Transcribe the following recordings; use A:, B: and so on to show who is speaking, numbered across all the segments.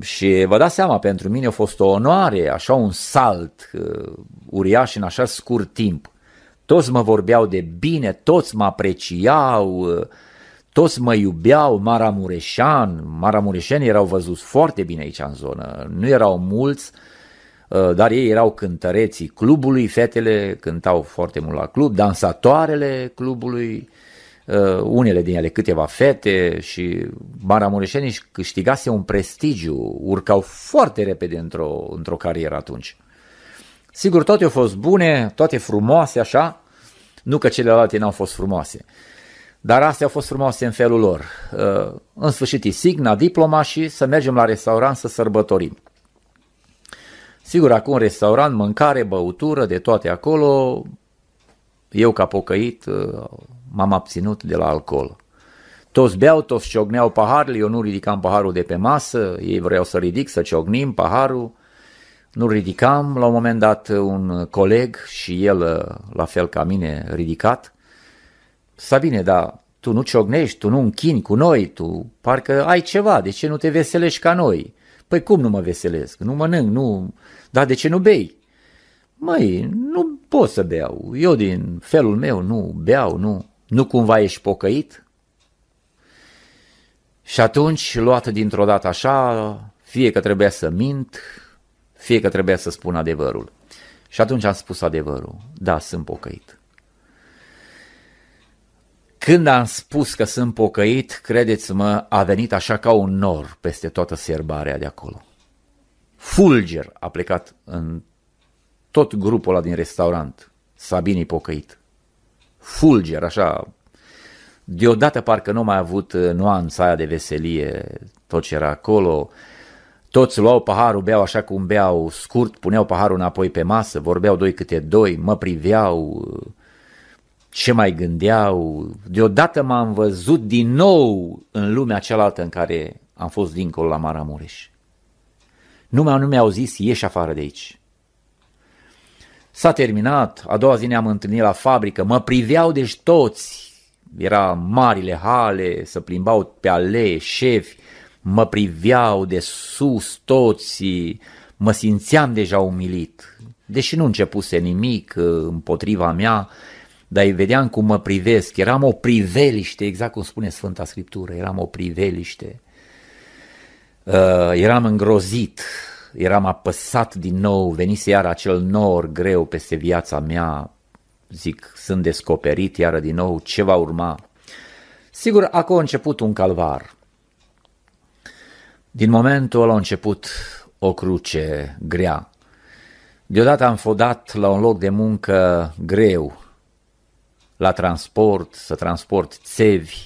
A: Și vă dați seama, pentru mine a fost o onoare, așa un salt uriaș în așa scurt timp. Toți mă vorbeau de bine, toți mă apreciau, toți mă iubeau, maramureșenii erau văzuți foarte bine aici în zonă, nu erau mulți, dar ei erau cântăreții clubului, fetele cântau foarte mult la club, dansatoarele clubului, unele din ele câteva fete, și maramureșenii își câștigase un prestigiu, urcau foarte repede într-o carieră atunci. Sigur, toate au fost bune, toate frumoase așa, nu că celelalte n-au fost frumoase, dar astea au fost frumoase în felul lor. În sfârșit, isigna, diploma și să mergem la restaurant să sărbătorim. Sigur, acum în restaurant, mâncare, băutură, de toate acolo, eu ca pocăit m-am abținut de la alcool. Toți beau, toți ciocneau paharele, eu nu ridicam paharul de pe masă, ei vreau să ridic, să ciocnim paharul, nu ridicam, la un moment dat un coleg și el, la fel ca mine, ridicat. Sabine, dar tu nu ciocnești, tu nu închini cu noi, tu parcă ai ceva, de ce nu te veselești ca noi? Păi cum nu mă veselesc? Nu mănânc, nu... Dar de ce nu bei? Măi, nu pot să beau, eu din felul meu nu beau, nu cumva ești pocăit? Și atunci, luată dintr-o dată așa, fie că trebuia să mint, fie că trebuia să spun adevărul. Și atunci am spus adevărul, da, sunt pocăit. Când am spus că sunt pocăit, credeți-mă, a venit așa ca un nor peste toată sierbarea de acolo. Fulger a plecat în tot grupul ăla din restaurant, Sabini pocăit. Fulger, așa, deodată parcă nu mai a avut nuanța aia de veselie, tot ce era acolo. Toți luau paharul, beau așa cum beau, scurt, puneau paharul înapoi pe masă, vorbeau doi câte doi, mă priveau, ce mai gândeau. Deodată m-am văzut din nou în lumea cealaltă în care am fost dincolo la Maramureș. Nu mi-au zis, ieși afară de aici. S-a terminat, a doua zi ne-am întâlnit la fabrică, mă priveau deci toți, era marile hale, se plimbau pe alee, șefi, mă priveau de sus toți, mă simțeam deja umilit, deși nu începuse nimic împotriva mea, dar îi vedeam cum mă privesc, eram o priveliște, exact cum spune Sfânta Scriptură, eram o priveliște, eram îngrozit, eram apăsat din nou, venise iar acel nor greu peste viața mea, zic, sunt descoperit iară din nou, ce va urma? Sigur, acolo a început un calvar. Din momentul ăla a început o cruce grea. Deodată am fodat la un loc de muncă greu, la transport, să transport țevi.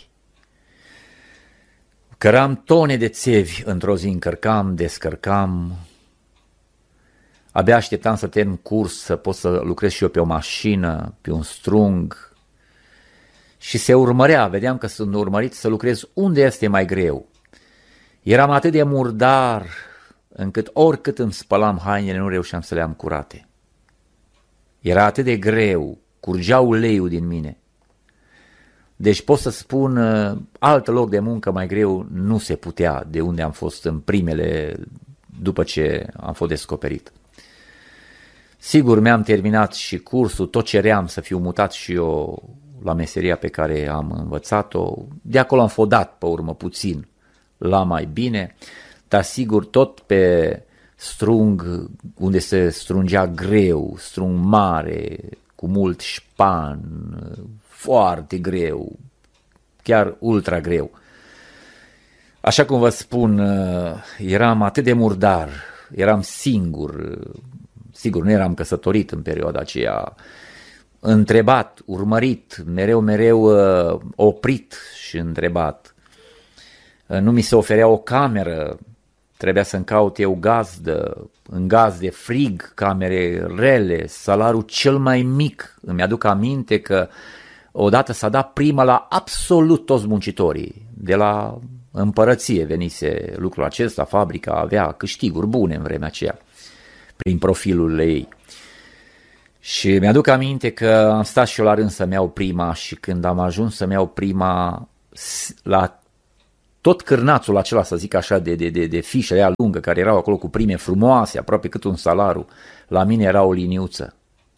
A: Căram tone de țevi, într-o zi încărcam, descărcam. Abia așteptam să termin curs, să pot să lucrez și eu pe o mașină, pe un strung. Și se urmărea, vedeam că sunt urmărit să lucrez unde este mai greu. Eram atât de murdar, încât oricât îmi spălam hainele, nu reușeam să le am curate. Era atât de greu, curgea uleiul din mine. Deci pot să spun, alt loc de muncă mai greu nu se putea, de unde am fost în primele, după ce am fost descoperit. Sigur, mi-am terminat și cursul, tot ceream să fiu mutat și eu la meseria pe care am învățat-o. De acolo am fodat pe urmă puțin la mai bine, dar sigur tot pe strung unde se strungea greu, strung mare, cu mult șpan, foarte greu, chiar ultra greu. Așa cum vă spun, eram atât de murdar, eram singur, sigur nu eram căsătorit în perioada aceea, întrebat, urmărit, mereu oprit și întrebat. Nu mi se oferea o cameră, trebuia să-mi caut eu gazdă, în gazde frig, camere rele, salariul cel mai mic. Îmi aduc aminte că odată s-a dat prima la absolut toți muncitorii, de la împărăție venise lucrul acesta, fabrica avea câștiguri bune în vremea aceea, prin profilul ei. Și mi-aduc aminte că am stat și eu la rând să-mi iau prima și când am ajuns să-mi iau prima, la tot cârnațul acela, să zic așa, de fișele aia lungă, care erau acolo cu prime frumoase, aproape cât un salariu, la mine era o liniuță.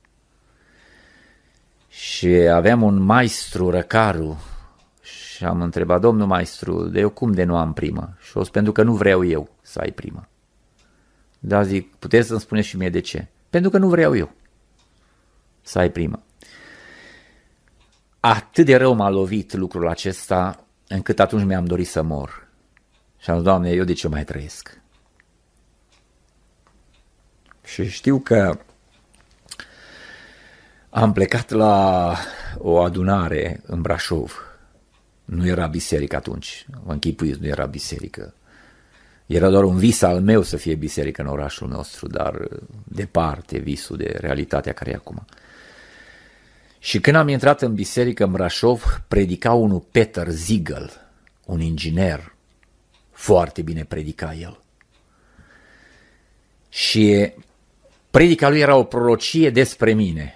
A: Și aveam un maestru, Răcaru, și am întrebat, domnul maestru, de eu cum de nu am primă? Și o spus, pentru că nu vreau eu să ai primă. Da, zic, puteți să-mi spuneți și mie de ce? Pentru că nu vreau eu să ai primă. Atât de rău m-a lovit lucrul acesta, încât atunci mi-am dorit să mor. Și am zis, Doamne, eu de ce mai trăiesc? Și știu că am plecat la o adunare în Brașov. Nu era biserică atunci, vă închipuiți, nu era biserică. Era doar un vis al meu să fie biserică în orașul nostru, dar departe visul de realitatea care e acum. Și când am intrat în biserică în Brașov, predica unul Peter Ziegel, un inginer, foarte bine predica el. Și predica lui era o prorocie despre mine.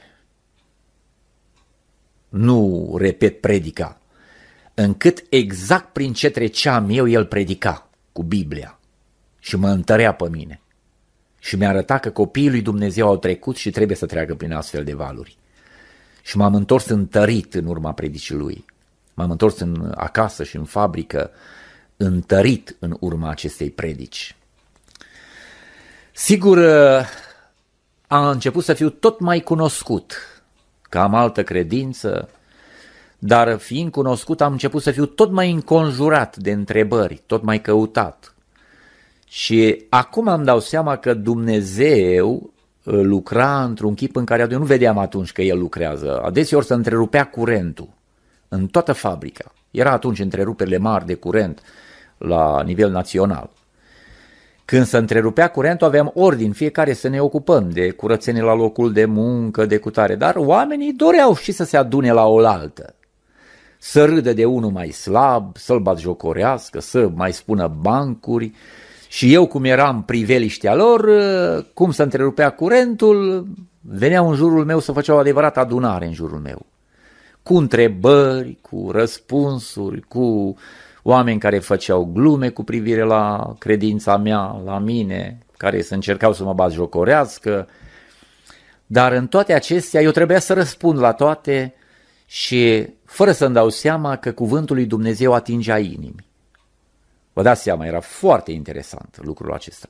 A: Nu repet predica, încât exact prin ce treceam eu, el predica cu Biblia și mă întărea pe mine. Și mi-a arătat că copiii lui Dumnezeu au trecut și trebuie să treacă prin astfel de valuri. Și m-am întors întărit în urma predicii lui. M-am întors acasă și în fabrică întărit în urma acestei predici. Sigur, am început să fiu tot mai cunoscut, că am altă credință, dar fiind cunoscut am început să fiu tot mai înconjurat de întrebări, tot mai căutat. Și acum îmi dau seama că Dumnezeu lucra într-un chip în care eu nu vedeam atunci că el lucrează. Adeseori se întrerupea curentul în toată fabrica. Era atunci întreruperile mari de curent la nivel național. Când se întrerupea curentul, aveam ordin fiecare să ne ocupăm de curățenie la locul de muncă, de cutare, dar oamenii doreau și să se adune la oaltă, să râdă de unul mai slab, să-l batjocorească, să mai spună bancuri. Și eu, cum eram priveliștea lor, cum se întrerupea curentul, veneau în jurul meu să făceau o adevărată adunare în jurul meu, cu întrebări, cu răspunsuri, cu oameni care făceau glume cu privire la credința mea, la mine, care să încercau să mă batjocorească, dar în toate acestea eu trebuia să răspund la toate și fără să-mi dau seama că cuvântul lui Dumnezeu atingea inimi. Vă dați seama, era foarte interesant lucrul acesta.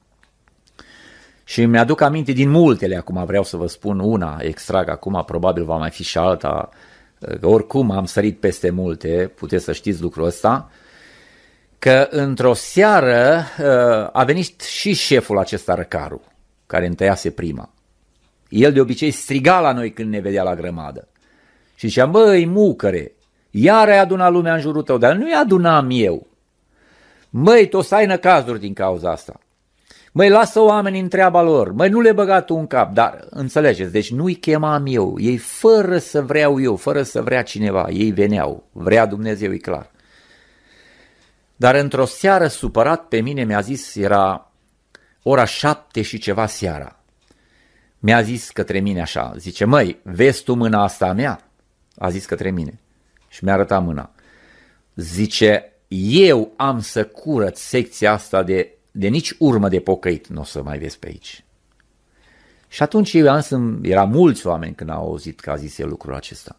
A: Și mi-aduc aminte din multele, acum vreau să vă spun una, extrag acum, probabil va mai fi și alta, că oricum am sărit peste multe, puteți să știți lucrul ăsta, că într-o seară a venit și șeful acesta, Răcaru, care întăiase prima. El de obicei striga la noi când ne vedea la grămadă și zicea, băi, mucăre, iar ai adunat lumea în jurul tău, dar nu-i adunam eu. Măi, tu o să ai năcazuri din cauza asta. Măi, lasă oamenii în treaba lor. Măi, nu le băga tu în cap. Dar, înțelegeți, deci nu-i chemam eu. Ei, fără să vreau eu, fără să vrea cineva, ei veneau. Vrea Dumnezeu, e clar. Dar într-o seară, supărat pe mine, mi-a zis, era ora 7 și ceva seara. Mi-a zis către mine așa, zice, măi, vezi tu mâna asta a mea? A zis către mine și mi-a arătat mâna. Zice, eu am să curăț secția asta de nici urmă de pocăit, nu o să mai vezi pe aici. Și atunci era mulți oameni când au auzit că a zis el lucrul acesta.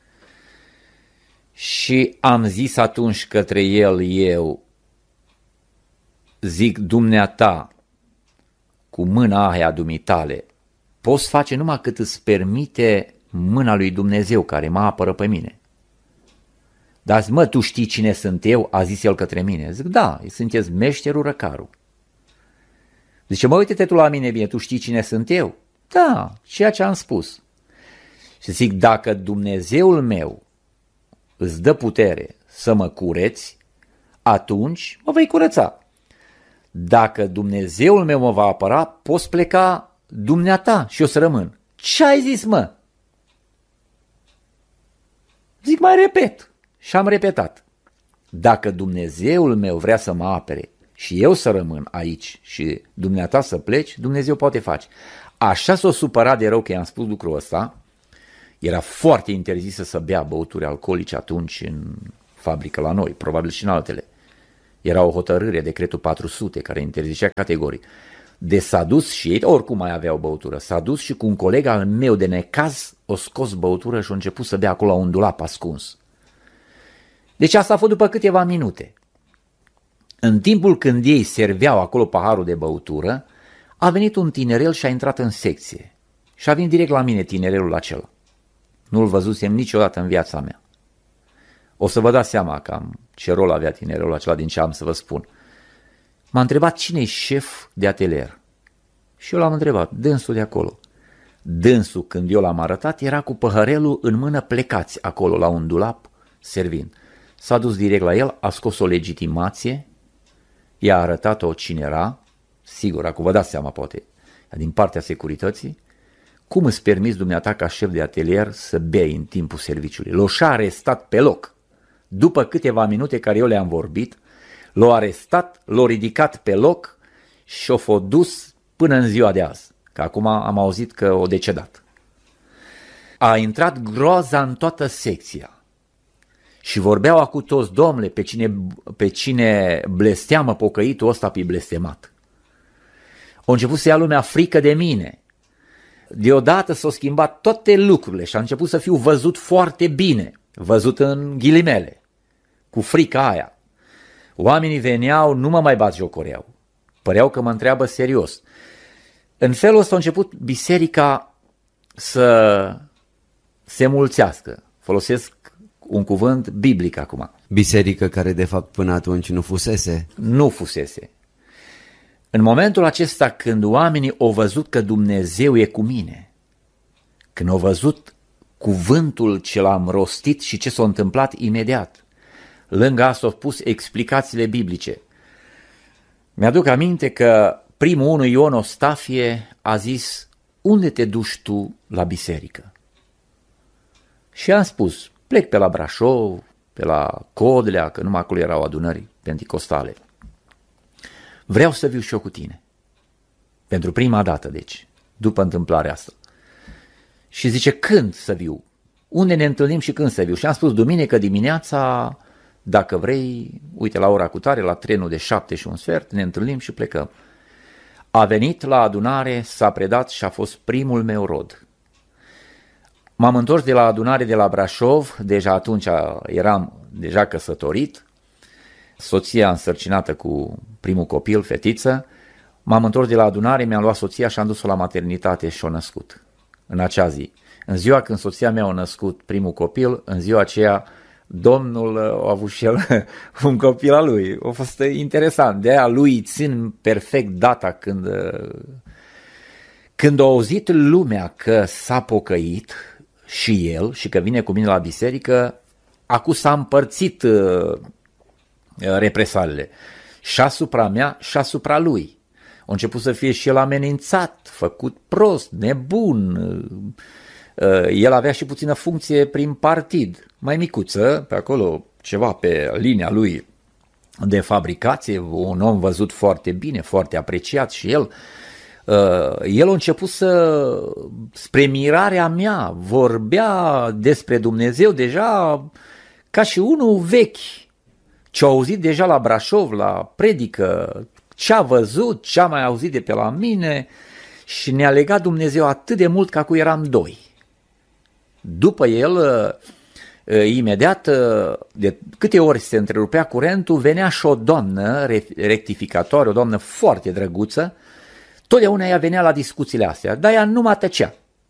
A: Și am zis atunci către el, eu zic, dumneata, cu mâna aia dumitale, poți face numai cât îți permite mâna lui Dumnezeu care mă apără pe mine. Dar zic, mă, tu știi cine sunt eu? A zis el către mine. Zic, da, sunteți meșterul Răcaru. Zice, mă, uite-te tu la mine bine, tu știi cine sunt eu? Da, ceea ce am spus. Și zic, dacă Dumnezeul meu îți dă putere să mă cureți, atunci mă vei curăța. Dacă Dumnezeul meu mă va apăra, poți pleca dumneata și eu să rămân. Ce ai zis, mă? Zic, mai repet. Și am repetat. Dacă Dumnezeul meu vrea să mă apere și eu să rămân aici și dumneata să pleci, Dumnezeu poate face. Așa s-o supărat de rău că i-am spus lucrul ăsta. Era foarte interzisă să bea băuturi alcoolice atunci în fabrică la noi, probabil și în altele. Era o hotărâre, decretul 400, care interzicea categoric. De s-a dus și ei, oricum mai aveau băutură, s-a dus și cu un coleg al meu de necaz o scos băutură și a început să bea acolo la un dulap ascuns. Deci asta a fost după câteva minute. În timpul când ei serveau acolo paharul de băutură, a venit un tinerel și a intrat în secție. Și a venit direct la mine tinerelul acela. Nu-l văzusem niciodată în viața mea. O să vă dați seama cam ce rol avea tinerelul acela din ce am să vă spun. M-a întrebat cine-i șef de atelier. Și eu l-am întrebat, dânsul de acolo. Dânsul, când eu l-am arătat, era cu păhărelul în mână plecați acolo la un dulap, servind. S-a dus direct la el, a scos o legitimație, i-a arătat-o cine era, sigur, acum vă dați seama poate, din partea securității, cum îți permiți dumneata ca șef de atelier să bei în timpul serviciului? L-a arestat pe loc. După câteva minute care eu le-am vorbit, l-a arestat, l-a ridicat pe loc și o dus până în ziua de azi, că acum am auzit că o decedat. A intrat groaza în toată secția și vorbeau acu toți, domnule, pe cine blesteamă pocăitul ăsta pe blestemat. A început să ia lumea frică de mine. Deodată s-au schimbat toate lucrurile și a început să fiu văzut foarte bine, văzut în ghilimele, cu frica aia. Oamenii veneau, nu mă mai batjocoreau, păreau că mă întreabă serios. În felul ăsta a început biserica să se mulțească. Folosesc un cuvânt biblic acum.
B: Biserică care de fapt până atunci nu fusese.
A: Nu fusese. În momentul acesta când oamenii au văzut că Dumnezeu e cu mine, când au văzut cuvântul ce l-am rostit și ce s-a întâmplat imediat, lângă asta au pus explicațiile biblice. Mi-aduc aminte că primul 1 Ion Ostafie a zis, unde te duci tu la biserică? Și am spus, plec pe la Brașov, pe la Codlea, că numai acolo erau adunări penticostale. Vreau să viu și eu cu tine. Pentru prima dată, deci, după întâmplarea asta. Și zice, când să viu? Unde ne întâlnim și când să viu? Și am spus, duminică dimineața, dacă vrei, uite, la ora cutare, la trenul de 7:15, ne întâlnim și plecăm. A venit la adunare, s-a predat și a fost primul meu rod. M-am întors de la adunare de la Brașov, deja atunci eram deja căsătorit, soția însărcinată cu primul copil, fetiță. M-am întors de la adunare, mi-am luat soția și am dus-o la maternitate și o născut în acea zi. În ziua când soția mea a născut primul copil, în ziua aceea Domnul a avut și el un copil al lui. A fost interesant, de aia lui țin perfect data când a auzit lumea că s-a pocăit și el și că vine cu mine la biserică, acu s-a împărțit represaliile și asupra mea și asupra lui. A început să fie și el amenințat, făcut prost, nebun. El avea și puțină funcție prin partid, mai micuță, pe acolo ceva pe linia lui de fabricație, un om văzut foarte bine, foarte apreciat și el. El a început spre mirarea mea, vorbea despre Dumnezeu deja ca și unul vechi, ce a auzit deja la Brașov, la predică, ce a văzut, ce a mai auzit de pe la mine și ne-a legat Dumnezeu atât de mult ca cu eram doi. După el, imediat, de câte ori se întrerupea curentul, venea și o doamnă rectificatoare, o doamnă foarte drăguță, totdeauna ea venea la discuțiile astea, dar ea nu mă tăcea.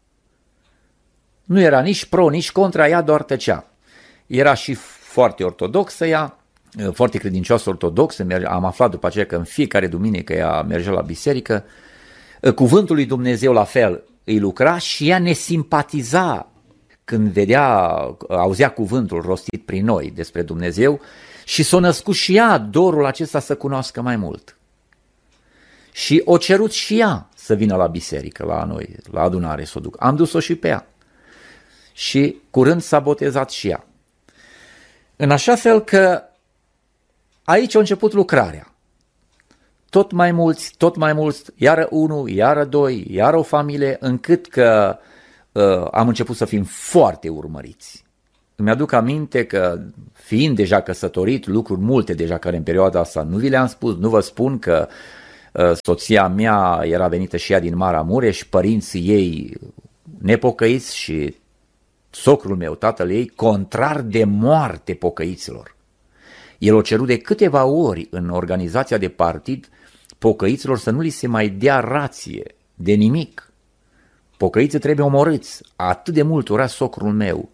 A: Nu era nici pro, nici contra, ea doar tăcea. Era și foarte ortodoxă ea, foarte credincioasă ortodoxă, am aflat după aceea că în fiecare duminică ea mergea la biserică, cuvântul lui Dumnezeu la fel îi lucra și ea ne simpatiza când auzea cuvântul rostit prin noi despre Dumnezeu și s-a născut și ea dorul acesta să cunoască mai mult. Și o cerut și ea să vină la biserică, la noi, la adunare să o duc. Am dus-o și pe ea. Și curând s-a botezat și ea. În așa fel că aici a început lucrarea. Tot mai mulți, iară unul, iară doi, iară o familie, încât că am început să fim foarte urmăriți. îmi aduc aminte că, fiind deja căsătorit, lucruri multe deja care în perioada asta nu vi le-am spus, nu vă spun că soția mea era venită și ea din Maramureș, părinții ei nepocăiți și socrul meu, tatăl ei, contrar de moarte pocăiților. El o cerut de câteva ori în organizația de partid pocăiților să nu li se mai dea rație de nimic. Pocăiții trebuie omorâți. Atât de mult ura socrul meu.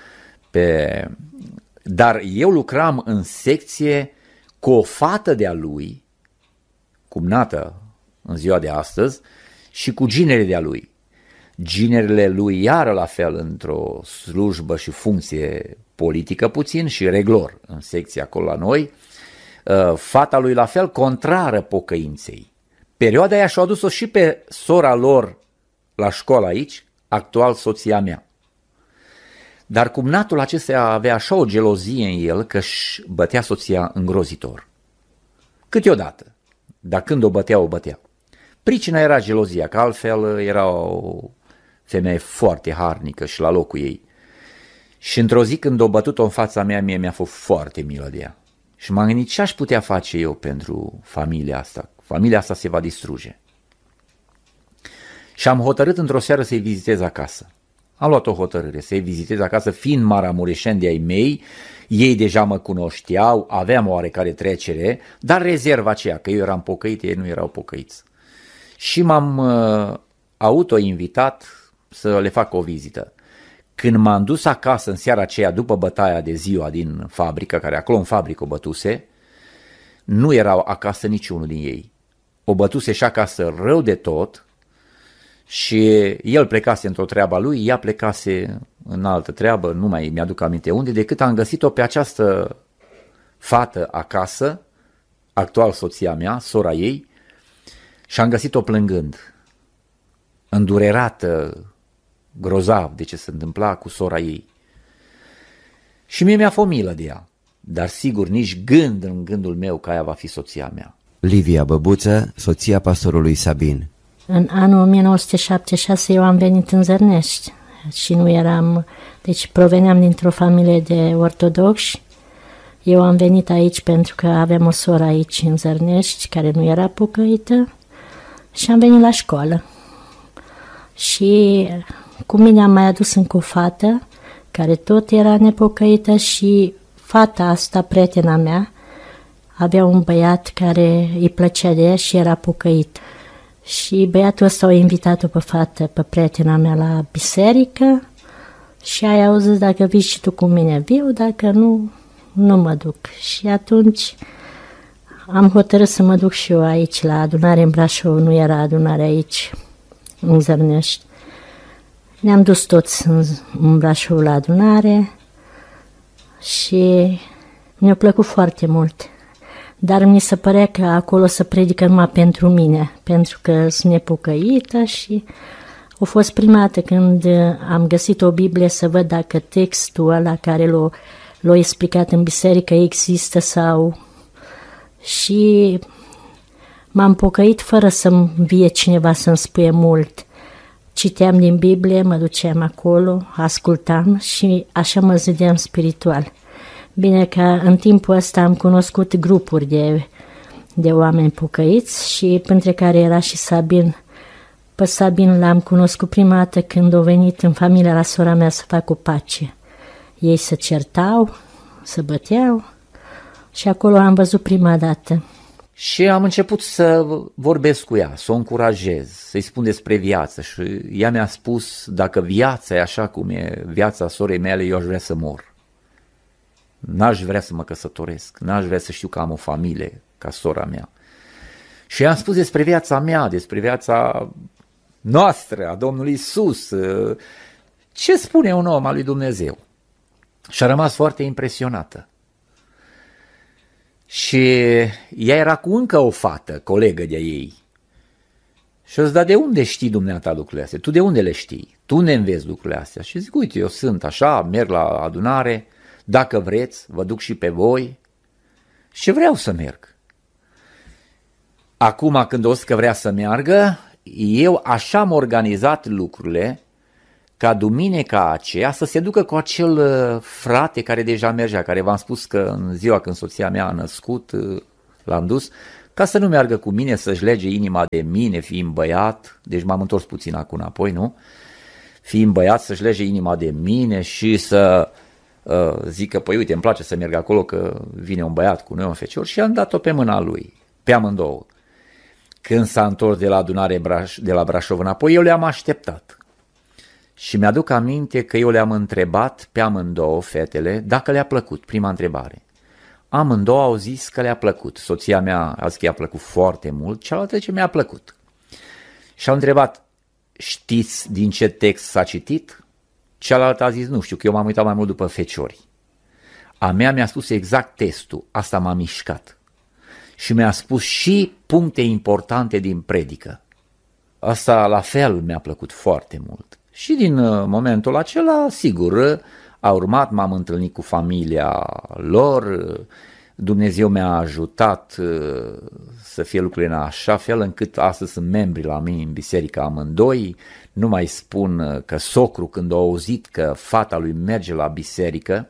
A: Dar eu lucram în secție cu o fată de-a lui, cumnată în ziua de astăzi, și cu ginere de-a lui. Ginerele lui iară la fel într-o slujbă și funcție politică puțin și reglor în secția acolo la noi. Fata lui la fel contrară pocăinței. Perioada aia și-a adus-o și pe sora lor la școală aici, actual soția mea. Dar cumnatul acesta avea așa o gelozie în el că își bătea soția îngrozitor. Câteodată, dar când o bătea, o bătea. Pricina era gelozia, că altfel era o femeie foarte harnică și la locul ei. Și într-o zi când o bătut-o în fața mea, mie mi-a fost foarte milă de ea. Și m-am gândit ce aș putea face eu pentru familia asta. Familia asta se va distruge. Și am hotărât într-o seară să-i vizitez acasă. Am luat o hotărâre să-i vizitez acasă, fiind maramureșeni de ai mei, ei deja mă cunoșteau, aveam oarecare trecere, dar rezerva aceea, că eu eram pocăit, ei nu erau pocăiți. Și m-am auto-invitat să le fac o vizită. Când m-am dus acasă în seara aceea, după bătaia de ziua din fabrică, care acolo în fabrică o bătuse, nu erau acasă niciunul din ei. O bătuse și acasă rău de tot și el plecase într-o treabă lui, ea plecase în altă treabă, nu mai mi-aduc aminte unde, decât am găsit-o pe această fată acasă, actual soția mea, sora ei, și am găsit-o plângând, îndurerată, grozav de ce se întâmpla cu sora ei. Și mie mi-a fost milă de ea, dar sigur nici gând în gândul meu că aia va fi soția mea.
B: Livia Băbuță, soția pastorului Sabin.
C: În anul 1976 eu am venit în Zărnești și nu eram, deci proveneam dintr-o familie de ortodoxi. Eu am venit aici pentru că avem o soră aici în Zărnești care nu era pocăită și am venit la școală. Și cu mine am mai adus încă o fată care tot era nepocăită și fata asta, prietena mea, avea un băiat care îi plăcea de ea și era pocăit. Și băiatul ăsta a invitat-o pe fată, pe prietena mea la biserică și aia au zis, dacă vii și tu cu mine, viu, dacă nu, nu mă duc. Și atunci am hotărât să mă duc și eu aici la adunare în Brașov, nu era adunare aici, în Zărnești. Ne-am dus toți în Brașov la adunare și mi-a plăcut foarte mult. Dar mi se părea că acolo se predică numai pentru mine, pentru că sunt nepocăită și a fost prima dată când am găsit o Biblie să văd dacă textul ăla care l-a explicat în biserică există sau... Și m-am pocăit fără să-mi vie cineva să-mi spuie mult. Citeam din Biblie, mă duceam acolo, ascultam și așa mă zideam spiritual. Bine că în timpul ăsta am cunoscut grupuri de oameni pocăiți și printre care era și Sabin. Pe Sabin l-am cunoscut prima dată când a venit în familia la sora mea să facă o pace. Ei se certau, se băteau și acolo am văzut prima dată.
A: Și am început să vorbesc cu ea, să o încurajez, să-i spun despre viață și ea mi-a spus, dacă viața e așa cum e viața sorei mele, eu aș vrea să mor. N-aș vrea să mă căsătoresc, n-aș vrea să știu că am o familie ca sora mea. Și i-am spus despre viața mea, despre viața noastră, a Domnului Iisus, ce spune un om al lui Dumnezeu. Și a rămas foarte impresionată. Și ea era cu încă o fată, colegă de-a ei. Și eu zic, dar de unde știi dumneata lucrurile astea? Tu de unde le știi? Tu ne înveți lucrurile astea? Și zic, uite, eu sunt așa, merg la adunare, dacă vreți, vă duc și pe voi. Și vreau să merg. Acum, când o să că vrea să meargă, eu așa am organizat lucrurile, ca duminica aceea să se ducă cu acel frate care deja mergea, care v-am spus că în ziua când soția mea a născut, l-am dus, ca să nu meargă cu mine să-și lege inima de mine, fiind băiat, deci m-am întors puțin acum înapoi, nu? Fiind băiat, să-și lege inima de mine și să zică, păi uite, îmi place să merg acolo că vine un băiat cu noi, un fecior, și am dat-o pe mâna lui, pe amândouă. Când s-a întors de la adunare de la Brașov înapoi, eu le-am așteptat. Și mi-aduc aminte că eu le-am întrebat pe amândouă, fetele, dacă le-a plăcut, prima întrebare. Amândouă au zis că le-a plăcut. Soția mea a zis că i-a plăcut foarte mult, cealaltă ce mi-a plăcut. Și au întrebat, știți din ce text s-a citit? Cealaltă a zis, nu știu, că eu m-am uitat mai mult după feciori. A mea mi-a spus exact textul, asta m-a mișcat. Și mi-a spus și puncte importante din predică. Asta la fel mi-a plăcut foarte mult. Și din momentul acela, sigur, a urmat, m-am întâlnit cu familia lor, Dumnezeu mi-a ajutat să fie lucrurile în așa fel încât astăzi sunt membri la mine în biserică amândoi. Nu mai spun că socru, când a auzit că fata lui merge la biserică,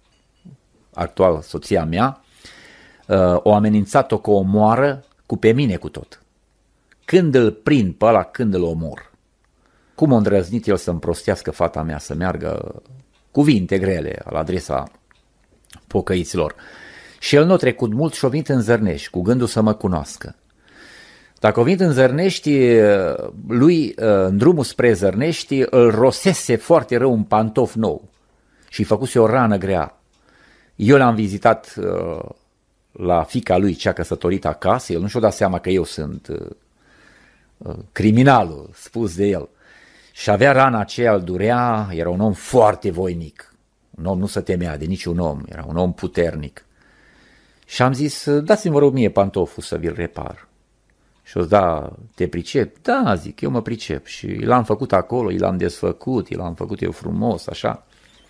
A: actual soția mea, o amenințat-o că o omoară cu pe mine cu tot. Când îl prind pe ăla, când îl omor. Cum a îndrăznit el să împrostească fata mea, să meargă cuvinte grele la adresa pocăiților. Și el nu a trecut mult și a venit în Zărnești, cu gândul să mă cunoască. Dacă a venit în Zărnești, lui, în drumul spre Zărnești, îl rosese foarte rău un pantof nou și făcuse o rană grea. Eu l-am vizitat la fiica lui, cea căsătorită acasă, el nu și-a dat seama că eu sunt criminalul spus de el. Și avea rana aceea, îl durea, era un om foarte voinic. Un om nu se temea de niciun om, era un om puternic. Și am zis, dați-mi vă rog mie pantoful să vi-l repar. Și o zis, da, te pricep? Da, zic, eu mă pricep. Și l-am făcut acolo, l-am desfăcut, l-am făcut eu frumos, așa.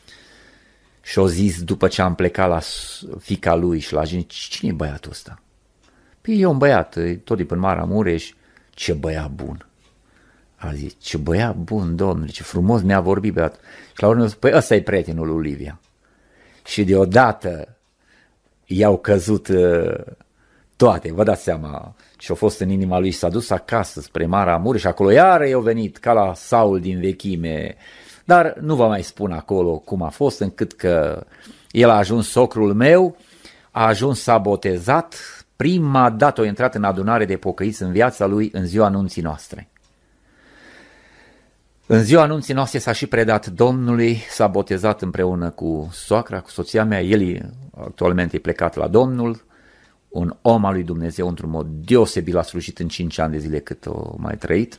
A: Și o zis, după ce am plecat la fiica lui și la gente, cine e băiatul ăsta? Păi e un băiat, tot de până Maramureș, ce băiat bun. A zis, ce băiat bun, domnule, ce frumos mi-a vorbit băiatul. Și la urmă, păi ăsta e prietenul lui Livia. Și deodată i-au căzut toate, vă dați seama, și-a fost în inima lui și s-a dus acasă spre Maramureș și acolo iară i-au venit ca la Saul din vechime, dar nu vă mai spun acolo cum a fost, încât că el a ajuns socrul meu, a ajuns s-a botezat, prima dată a intrat în adunare de pocăiți în viața lui în ziua anunții noastre. În ziua anunții noastre s-a și predat Domnului, s-a botezat împreună cu soacra, cu soția mea, el actualmente e plecat la Domnul, un om al lui Dumnezeu într-un mod deosebit, l-a slujit în 5 ani de zile cât o mai trăit.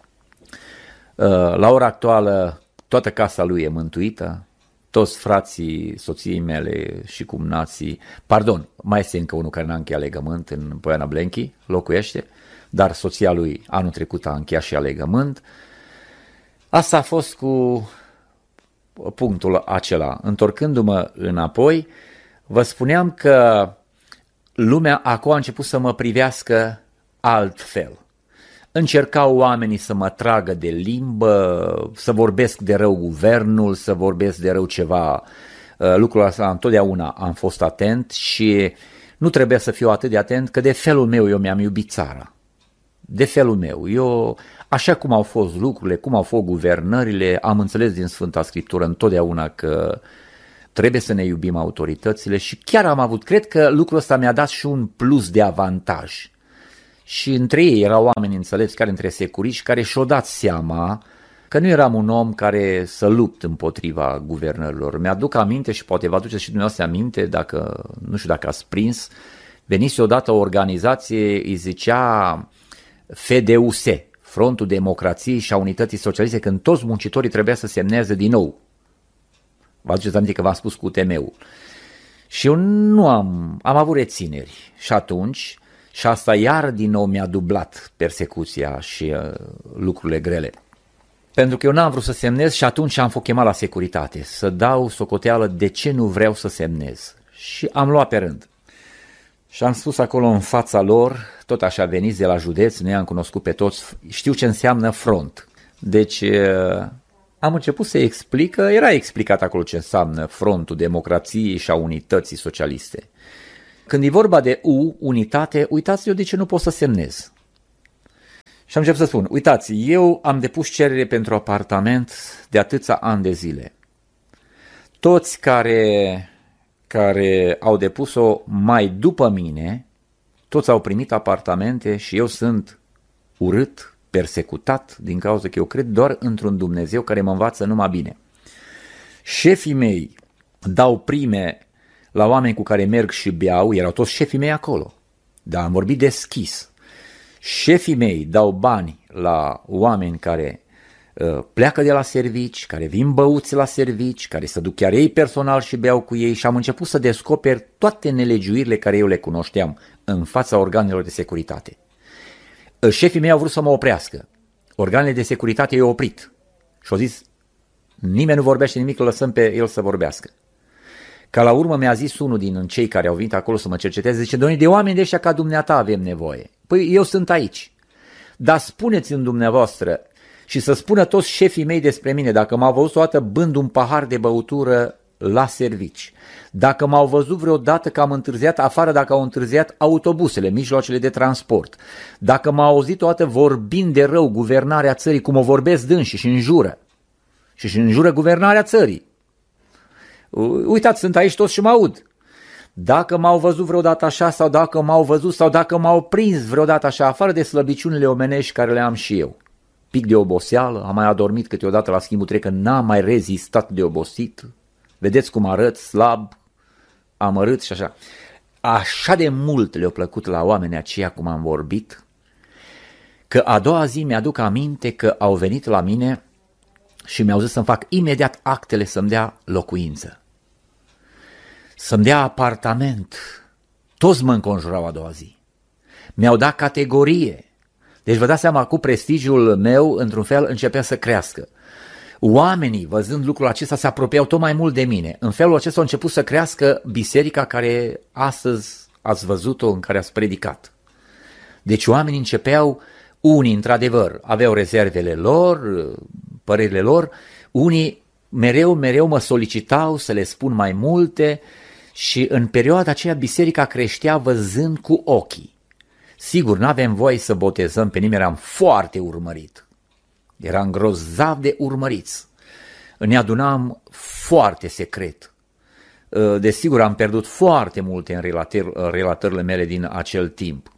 A: La ora actuală toată casa lui e mântuită, toți frații soției mele și cumnații, pardon, mai este încă unul care n-a încheiat legământ în Poiana Blenchi, locuiește, dar soția lui anul trecut a încheiat și legământ. Asta a fost cu punctul acela. Întorcându-mă înapoi, vă spuneam că lumea acum a început să mă privească altfel. Încercau oamenii să mă tragă de limbă, să vorbesc de rău guvernul, să vorbesc de rău ceva. Lucrul ăsta întotdeauna am fost atent și nu trebuie să fiu atât de atent, că de felul meu eu mi-am iubit țara. De felul meu. Eu, așa cum au fost lucrurile, cum au fost guvernările, am înțeles din Sfânta Scriptură întotdeauna că trebuie să ne iubim autoritățile și chiar am avut, cred că lucrul ăsta mi-a dat și un plus de avantaj. Și între ei erau oameni înțelepți, care între securiști, care și-au dat seama că nu eram un om care să lupt împotriva guvernărilor. Mi-aduc aminte și poate vă aduceți și dumneavoastră aminte, dacă, nu știu dacă ați prins, venise odată o organizație, îi zicea FDUS, Frontul Democrației și a Unității Socialiste, când toți muncitorii trebuia să semneze din nou. Vă aduceți aminte că v-am spus cu UTM-ul. Și eu nu am avut rețineri și atunci, și asta iar din nou mi-a dublat persecuția și lucrurile grele. Pentru că eu n-am vrut să semnez și atunci am fost chemat la securitate, să dau socoteală de ce nu vreau să semnez. Și am luat pe rând. Și am spus acolo în fața lor, tot așa veniți de la județ, nu i-am cunoscut pe toți, știu ce înseamnă front. Deci am început să explic că era explicat acolo ce înseamnă frontul democrației și a unității socialiste. Când e vorba de unitate, uitați eu de ce nu pot să semnez. Și am început să spun, uitați, eu am depus cerere pentru apartament de atâția ani de zile. Toți care au depus-o mai după mine, toți au primit apartamente și eu sunt urât, persecutat din cauza că eu cred doar într-un Dumnezeu care mă învață numai bine. Șefii mei dau prime la oameni cu care merg și beau, erau toți șefii mei acolo, dar am vorbit deschis. Șefii mei dau bani la oameni care pleacă de la servici, care vin băuți la servici, care se duc chiar ei personal și beau cu ei și am început să descoper toate nelegiuirile care eu le cunoșteam în fața organelor de securitate. Șefii mei au vrut să mă oprească. Organele de securitate i-au oprit și au zis, nimeni nu vorbește nimic, lăsăm pe el să vorbească. Ca la urmă mi-a zis unul din cei care au venit acolo să mă cerceteze, zice, Doamne, de oameni de ăștia ca dumneata avem nevoie. Păi eu sunt aici, dar spuneți în dumneavoastră și să spună toți șefii mei despre mine, dacă m-au văzut o dată bând un pahar de băutură la servici, dacă m-au văzut vreodată că am întârziat afară, dacă au întârziat autobuzele, mijloacele de transport, dacă m-au auzit o dată vorbind de rău guvernarea țării, cum o vorbesc dânsii și înjură, și înjură guvernarea țării. Uitați, sunt aici toți și mă aud. Dacă m-au văzut vreodată așa sau dacă m-au văzut sau dacă m-au prins vreodată așa, afară de slăbiciunile omenești care le am și eu. Pic de oboseală, am mai adormit câteodată la schimbul trei, că n-am mai rezistat de obosit. Vedeți cum arăt, slab, amărât și așa. Așa de mult le-a plăcut la oamenii aceia cum am vorbit, că a doua zi mi-aduc aminte că au venit la mine și mi-au zis să-mi fac imediat actele să-mi dea locuință, să-mi dea apartament. Toți mă înconjurau a doua zi. Mi-au dat categorie. Deci vă dați seama, cu prestigiul meu, într-un fel, începea să crească. Oamenii, văzând lucrul acesta, se apropiau tot mai mult de mine. În felul acesta a început să crească biserica care astăzi ați văzut-o, în care ați predicat. Deci oamenii începeau, unii într-adevăr aveau rezervele lor, părerile lor, unii mereu mă solicitau să le spun mai multe și în perioada aceea biserica creștea văzând cu ochii. Sigur, n-avem voie să botezăm pe nimeni, eram foarte urmărit. Eram grozav de urmăriți. Ne adunam foarte secret. Desigur, am pierdut foarte multe în relatările mele din acel timp.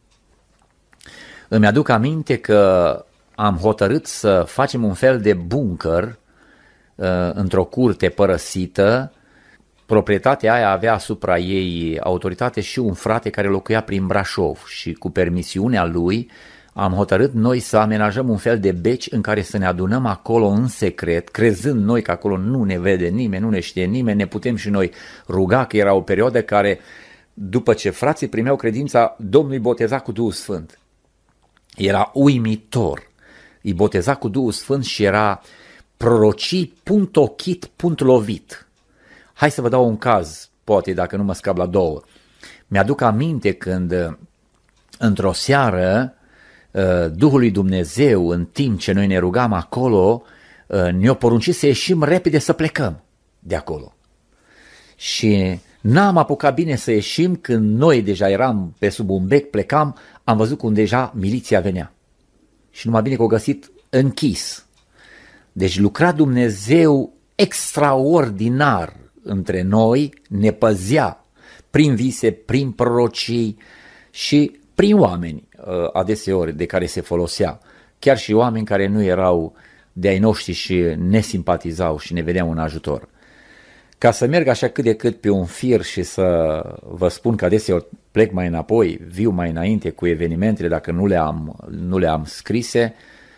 A: Îmi aduc aminte că am hotărât să facem un fel de bunker într-o curte părăsită. Proprietatea aia avea asupra ei autoritate și un frate care locuia prin Brașov și cu permisiunea lui am hotărât noi să amenajăm un fel de beci în care să ne adunăm acolo în secret, crezând noi că acolo nu ne vede nimeni, nu ne știe nimeni, ne putem și noi ruga, că era o perioadă care, după ce frații primeau credința, Domnul îi boteza cu Duhul Sfânt. Era uimitor. Îi boteza cu Duhul Sfânt și era prorocii punct ochit, punct lovit. Hai să vă dau un caz, poate dacă nu mă scap la două. Mi-aduc aminte când într-o seară Duhul lui Dumnezeu, în timp ce noi ne rugam acolo, ne-a poruncit să ieșim repede să plecăm de acolo. Și n-am apucat bine să ieșim, când noi deja eram pe sub un bec, plecam, am văzut cum deja miliția venea. Și numai bine că o găsit închis. Deci lucra Dumnezeu extraordinar între noi, ne păzea prin vise, prin prorocii și prin oameni adeseori de care se folosea. Chiar și oameni care nu erau de ai noștri și ne simpatizau și ne vedeau un ajutor. Ca să merg așa cât de cât pe un fir și să vă spun că adeseori plec mai înapoi, viu mai înainte cu evenimentele dacă nu le-am scrise,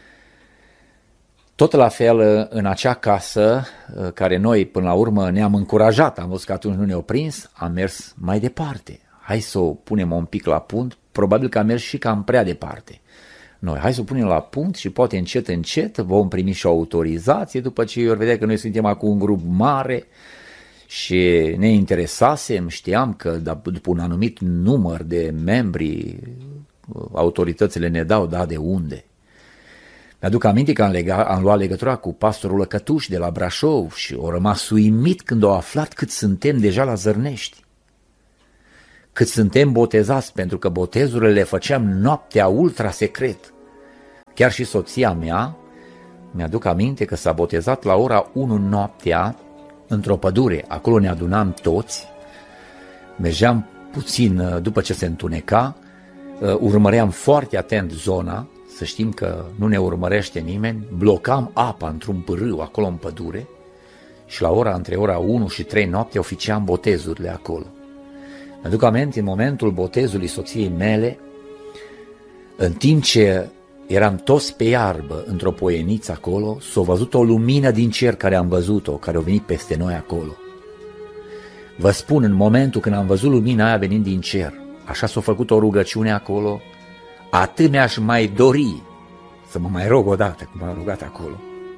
A: tot la fel în acea casă care noi până la urmă ne-am încurajat, am văzut că atunci nu ne-au prins, am mers mai departe. Hai să o punem un pic la punct, probabil că am mers și cam prea departe. Noi, hai să o punem la punct și poate încet vom primi și o autorizație după ce eu vedea că noi suntem acum un grup mare și ne interesasem, știam că după un anumit număr de membri autoritățile ne dau, da, de unde. Mi-aduc aminte că am luat legătura cu pastorul Lăcătuș de la Brașov și o rămas uimit când au aflat cât suntem deja la Zărnești. Cât suntem botezați, pentru că botezurile le făceam noaptea ultra secret. Chiar și soția mea, mi-aduc aminte că s-a botezat la ora 1 noaptea într-o pădure. Acolo ne adunam toți, mergeam puțin după ce se întuneca, urmăream foarte atent zona, să știm că nu ne urmărește nimeni, blocam apa într-un pârâu acolo în pădure și între ora 1 și 3 noapte oficiam botezurile acolo. Mi-aduc aminte în momentul botezului soției mele, în timp ce eram toți pe iarbă într-o poieniță acolo, s-a văzut o lumină din cer care am văzut-o, care a venit peste noi acolo. Vă spun, în momentul când am văzut lumina aia venind din cer, așa s-a făcut o rugăciune acolo, atât mi-aș mai dori să mă mai rog odată, cum m-am rugat acolo.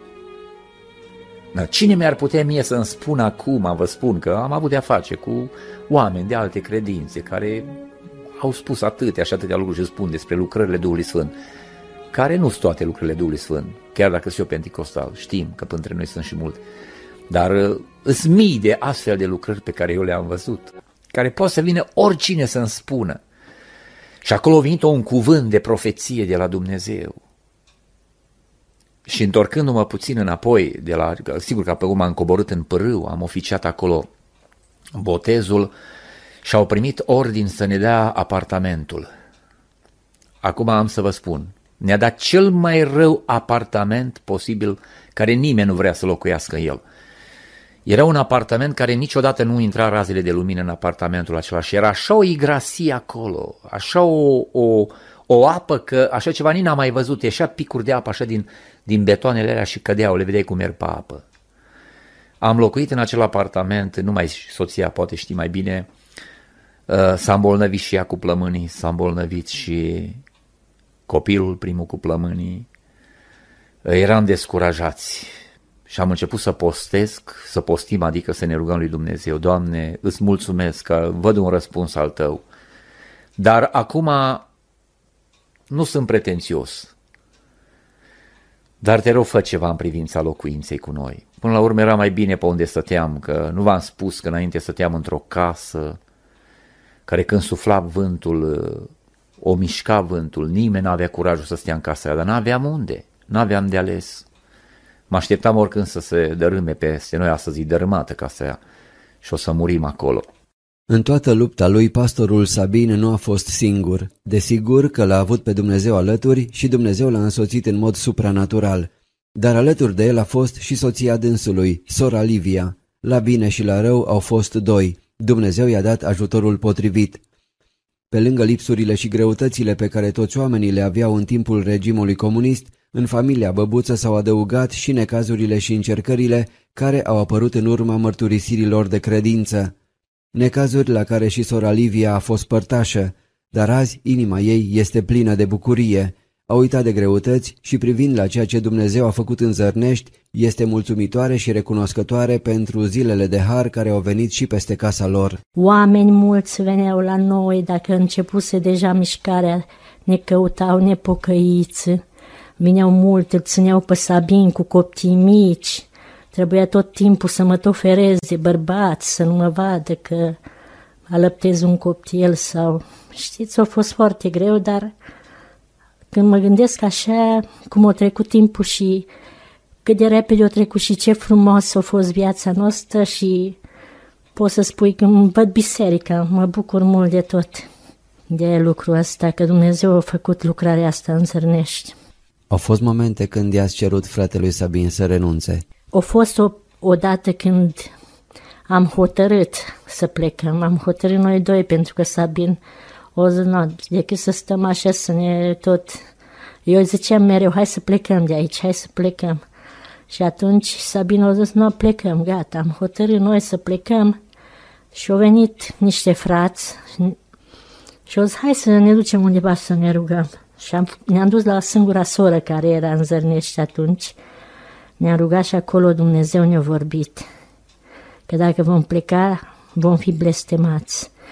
A: Dar cine mi-ar putea mie să-mi spun acum, vă spun că am avut de-a face cu oameni de alte credințe care au spus atâtea și atâtea lucruri și spun despre lucrările Duhului Sfânt, care nu sunt toate lucrările Duhului Sfânt, chiar dacă sunt eu penticostal, știm că între noi sunt și multe, dar îs mii de astfel de lucrări pe care eu le-am văzut, care poate să vină oricine să-mi spună. Și acolo a venit un cuvânt de profeție de la Dumnezeu. Și întorcându-mă puțin înapoi, sigur că pe urmă am coborât în pârâu, am oficiat acolo botezul și au primit ordin să ne dea apartamentul. Acum am să vă spun, ne-a dat cel mai rău apartament posibil, care nimeni nu vrea să locuiască în el. Era un apartament care niciodată nu intra razele de lumină în apartamentul acela și era așa o igrasie acolo, așa o apă că așa ceva nici n-am mai văzut, ieșea picuri de apă așa din betoanele alea și cădeau, le vedeai cum merg pe apă. Am locuit în acel apartament, numai soția poate ști mai bine, s-a îmbolnăvit și ea cu plămânii, s-a îmbolnăvit și copilul primul cu plămânii, eram descurajați și am început să postim, adică să ne rugăm lui Dumnezeu. Doamne, îți mulțumesc că văd un răspuns al Tău, dar acum nu sunt pretențios, dar te rog, fă ceva în privința locuinței cu noi. Până la urmă era mai bine pe unde stăteam, că nu v-am spus că înainte stăteam într-o casă care când sufla vântul, o mișca vântul, nimeni n-avea curajul să stea în casa aia, dar n-aveam unde, n-aveam de ales. Mă așteptam oricând să se dărâme peste noi, astăzi e dărâmată casa aia și o să murim acolo.
B: În toată lupta lui, pastorul Sabin nu a fost singur. Desigur că l-a avut pe Dumnezeu alături și Dumnezeu l-a însoțit în mod supranatural. Dar alături de el a fost și soția dânsului, sora Livia. La bine și la rău au fost doi. Dumnezeu i-a dat ajutorul potrivit. Pe lângă lipsurile și greutățile pe care toți oamenii le aveau în timpul regimului comunist, în familia Băbuță s-au adăugat și necazurile și încercările care au apărut în urma mărturisirilor de credință. Necazuri la care și sora Livia a fost părtașă, dar azi inima ei este plină de bucurie. A uitat de greutăți și privind la ceea ce Dumnezeu a făcut în Zărnești, este mulțumitoare și recunoscătoare pentru zilele de har care au venit și peste casa lor.
C: Oameni mulți veneau la noi, dacă începuse deja mișcarea, ne căutau nepocăiți, vineau multe, îl țineau pe Sabin cu copii mici, trebuia tot timpul să mă tofereze bărbați, să nu mă vadă că alăptez un copil sau... Știți, a fost foarte greu, dar când mă gândesc așa cum a trecut timpul și cât de repede a trecut și ce frumos a fost viața noastră și pot să spui că îmi văd biserica, mă bucur mult de tot, de lucrul ăsta, că Dumnezeu a făcut lucrarea asta în Zărnești.
B: Au fost momente când i-ați cerut fratelui Sabin să renunțe?
C: A fost o dată când am hotărât să plecăm, am hotărât noi doi pentru că Sabin o zis, nu, decât să stăm așa să ne tot... Eu ziceam mereu, hai să plecăm de aici, hai să plecăm. Și atunci Sabin a zis, nu, plecăm, gata, am hotărât noi să plecăm. Și au venit niște frați și au zis, hai să ne ducem undeva să ne rugăm. Și ne-am dus la singura soră care era în Zărnești atunci. Ne-am rugat și acolo Dumnezeu ne-a vorbit că dacă vom pleca, vom fi blestemați.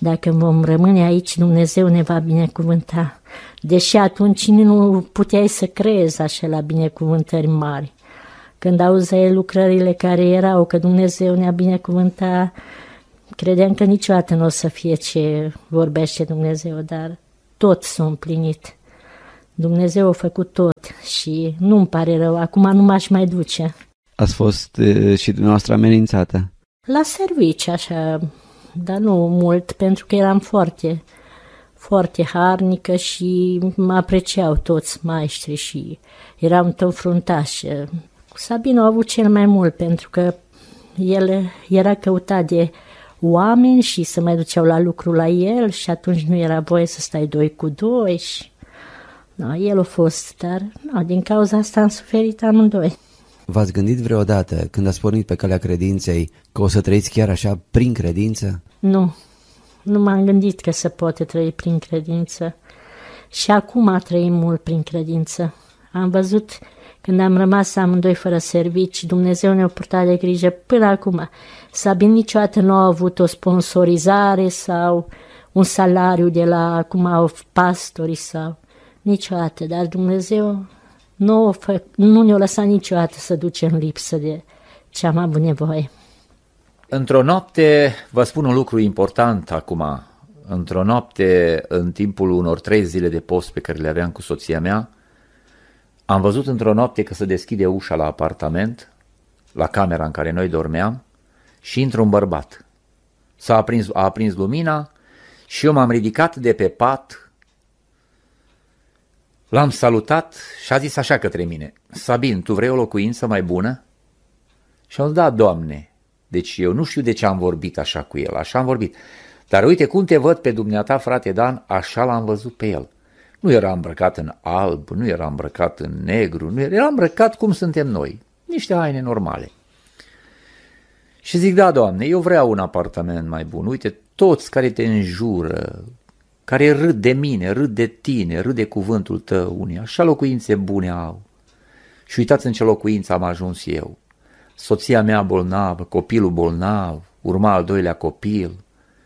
C: Dacă vom rămâne aici, Dumnezeu ne va binecuvânta. Deși atunci nu puteai să crezi așa la binecuvântări mari. Când auzeai lucrările care erau, că Dumnezeu ne-a binecuvântat, credeam că niciodată nu o să fie ce vorbește Dumnezeu, dar tot s-a împlinit. Dumnezeu a făcut tot și nu-mi pare rău, acum nu m-aș mai duce.
B: Ați fost și dumneavoastră amenințată?
C: La servici, așa, dar nu mult, pentru că eram foarte, foarte harnică și mă apreciau toți maestri și eram tot fruntaș. Sabin a avut cel mai mult, pentru că el era căutat de oameni și se mai duceau la lucru la el și atunci nu era voie să stai 2 cu 2 și... No, el a fost, dar din cauza asta am suferit amândoi.
B: V-ați gândit vreodată, când ați pornit pe calea credinței, că o să trăiți chiar așa prin credință?
C: Nu m-am gândit că se poate trăi prin credință. Și acum trăim mult prin credință. Am văzut, când am rămas amândoi fără servici, Dumnezeu ne-a purtat de grijă până acum. Sabin niciodată nu a avut o sponsorizare sau un salariu de la acum pastorii sau... Niciodată, dar Dumnezeu nu ne-a lăsat niciodată să ducem lipsă de ce am avut nevoie.
A: Într-o noapte, vă spun un lucru important acum, într-o noapte, în timpul unor 3 zile de post pe care le aveam cu soția mea, am văzut într-o noapte că se deschide ușa la apartament, la camera în care noi dormeam, și intră un bărbat. A aprins lumina și eu m-am ridicat de pe pat. L-am salutat și a zis așa către mine: Sabin, tu vrei o locuință mai bună? Și am zis: da, Doamne. Deci eu nu știu de ce am vorbit așa cu el, așa am vorbit. Dar uite cum te văd pe dumneata, frate Dan, așa l-am văzut pe el. Nu era îmbrăcat în alb, nu era îmbrăcat în negru, era îmbrăcat cum suntem noi, niște haine normale. Și zic: da, Doamne, eu vreau un apartament mai bun. Uite, toți care te înjură, care râd de mine, râd de tine, râd de cuvântul tău, unii așa locuințe bune au. Și uitați în ce locuință am ajuns eu. Soția mea bolnavă, copilul bolnav, urma al 2-lea copil.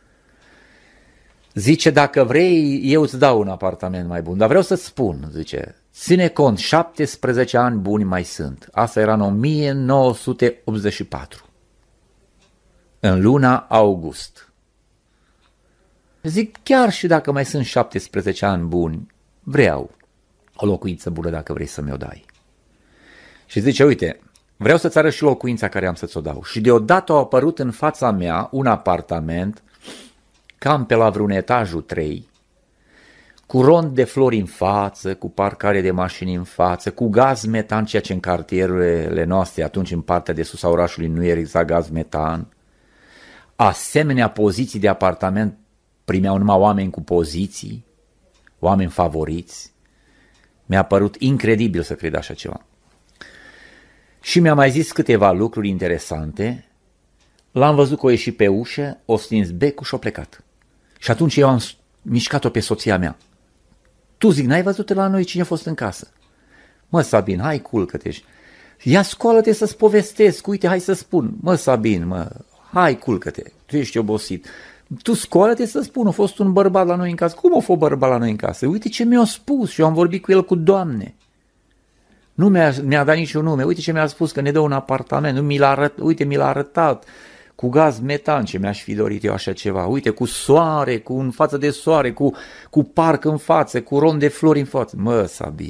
A: Zice: dacă vrei, eu îți dau un apartament mai bun, dar vreau să-ți spun, zice, ține cont, 17 ani buni mai sunt. Asta era în 1984, în luna august. Zic: chiar și dacă mai sunt 17 ani buni, vreau o locuință bună dacă vrei să mi-o dai. Și zice: uite, vreau să-ți arăt și locuința care am să-ți o dau. Și deodată a apărut în fața mea un apartament, cam pe la vreun etajul 3, cu rond de flori în față, cu parcare de mașini în față, cu gaz metan, ceea ce în cartierele noastre, atunci în partea de sus a orașului nu era exact gaz metan. Asemenea poziții de apartament primeau numai oameni cu poziții, oameni favoriți. Mi-a părut incredibil să cred așa ceva. Și mi-a mai zis câteva lucruri interesante. L-am văzut că o ieșit pe ușă, o stins becul și o plecat. Și atunci eu am mișcat-o pe soția mea. Tu, zic, n-ai văzut la noi cine a fost în casă? Mă, Sabin, hai, culcă-te. Ia, scoală-te să-ți povestesc, uite, hai să spun. Mă, Sabin, mă, hai, culcă-te, tu ești obosit. Tu scoală-te să spun, a fost un bărbat la noi în casă. Cum a fost bărbat la noi în casă? Uite ce mi-a spus și eu am vorbit cu el cu Doamne. Nu mi-a dat niciun nume. Uite ce mi-a spus, că ne dă un apartament. Uite, mi l-a arătat cu gaz metan, ce mi-aș fi dorit eu așa ceva. Uite, cu soare, cu în față de soare, cu parc în față, cu rond de flori în față. Mă, Sabin,